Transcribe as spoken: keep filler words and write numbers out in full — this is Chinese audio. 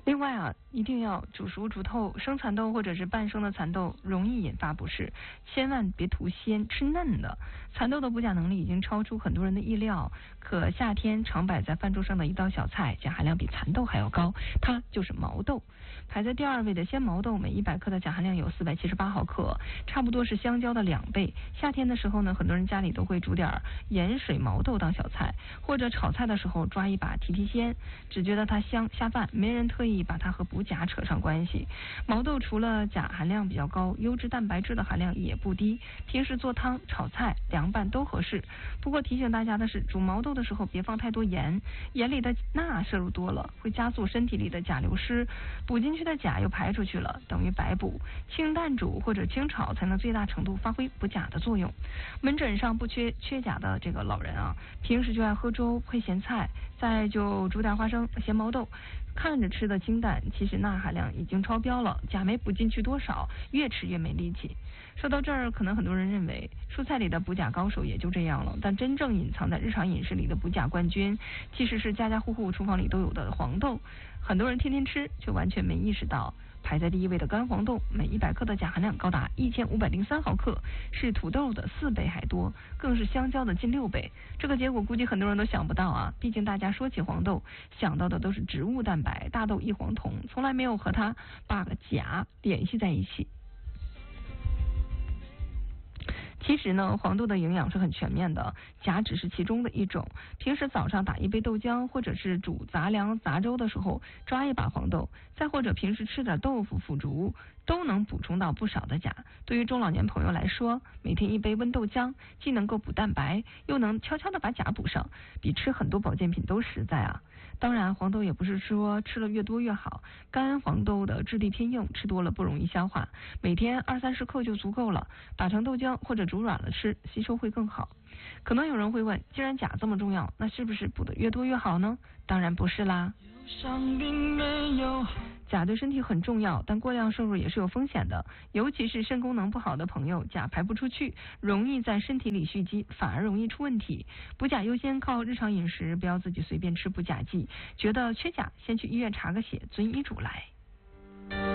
另外啊，一定要煮熟煮透，生蚕豆或者是半生的蚕豆容易引发不适，千万别图鲜，吃嫩的。蚕豆的补钾能力已经超出很多人的意料，可夏天常摆在饭桌上的一道小菜，钾含量比蚕豆还要高，它就是毛豆。排在第二位的鲜毛豆，每一百克的钾含量有四百七十八毫克，差不多是香蕉的两倍。夏天的时候呢，很多人家里都会煮点盐水毛豆当小菜，或者炒菜的时候抓一把提提鲜，只觉得它香下饭，没人特意把它和补钾扯上关系。毛豆除了钾含量比较高，优质蛋白质的含量也不低，平时做汤、炒菜、凉拌都合适。不过提醒大家的是，煮毛豆的时候别放太多盐，盐里的钠摄入多了，会加速身体里的钾流失，补进去的钾又排出去了，等于白补。清淡煮或者清炒才能最大程度发挥补钾的作用。门诊上不缺缺钾的这个老人啊，平时就爱喝粥配咸菜，再就煮点花生、咸毛豆，看着吃的清淡，其实钠含量已经超标了，钾没补进去多少，越吃越没力气。说到这儿，可能很多人认为蔬菜里的补钾高手也就这样了，但真正隐藏在日常饮食里的补钾冠军，其实是家家户户厨房里都有的黄豆。很多人天天吃，却完全没意识到，排在第一位的干黄豆，每一百克的钾含量高达一千五百零三毫克，是土豆的四倍还多，更是香蕉的近六倍。这个结果估计很多人都想不到啊！毕竟大家说起黄豆，想到的都是植物蛋白、大豆异黄酮，从来没有和它把个钾联系在一起。其实呢，黄豆的营养是很全面的，钾只是其中的一种。平时早上打一杯豆浆，或者是煮杂粮杂粥的时候抓一把黄豆，再或者平时吃点豆腐腐竹，都能补充到不少的钾。对于中老年朋友来说，每天一杯温豆浆，既能够补蛋白，又能悄悄的把钾补上，比吃很多保健品都实在啊。当然，黄豆也不是说吃了越多越好，干黄豆的质地偏硬，吃多了不容易消化，每天二三十克就足够了，打成豆浆或者煮软了吃，吸收会更好。可能有人会问，既然钾这么重要，那是不是补得越多越好呢？当然不是啦。钾对身体很重要，但过量摄入也是有风险的，尤其是肾功能不好的朋友，钾排不出去，容易在身体里蓄积，反而容易出问题。补钾优先靠日常饮食，不要自己随便吃补钾剂，觉得缺钾先去医院查个血，遵医嘱来。